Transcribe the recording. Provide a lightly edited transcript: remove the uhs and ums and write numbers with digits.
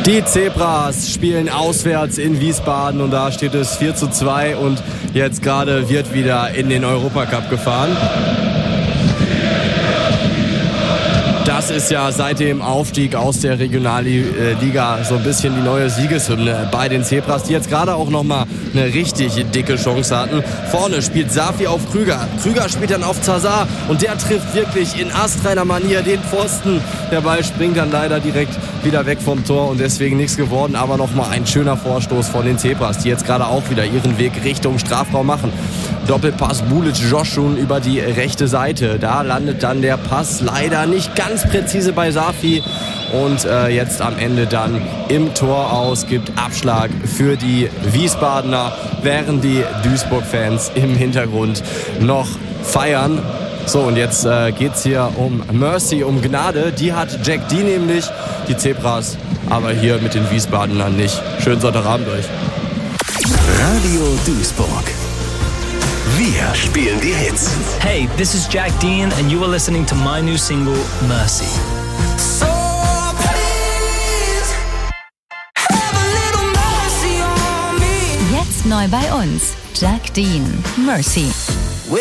Die Zebras spielen auswärts in Wiesbaden und da steht es 4:2 und jetzt gerade wird wieder in den Europacup gefahren. Das ist ja seit dem Aufstieg aus der Regionalliga so ein bisschen die neue Siegeshymne bei den Zebras, die jetzt gerade auch nochmal eine richtig dicke Chance hatten. Vorne spielt Safi auf Krüger. Krüger spielt dann auf Zazar und der trifft wirklich in astreiner Manier den Pfosten. Der Ball springt dann leider direkt wieder weg vom Tor und deswegen nichts geworden. Aber nochmal ein schöner Vorstoß von den Zebras, die jetzt gerade auch wieder ihren Weg Richtung Strafraum machen. Doppelpass Bulic Joshun über die rechte Seite. Da landet dann der Pass leider nicht ganz präzise bei Safi. Und jetzt am Ende dann im Tor aus, gibt Abschlag für die Wiesbadener, während die Duisburg-Fans im Hintergrund noch feiern. So, und jetzt geht's hier um Mercy, um Gnade. Die hat Jack D nämlich, die Zebras, aber hier mit den Wiesbadenern nicht. Schönen Sonntagabend euch. Radio Duisburg. Wir spielen die Hits. Hey, this is Jack Dean and you are listening to my new single, Mercy. So please, have a little mercy on me. Jetzt neu bei uns, Jack Dean, Mercy.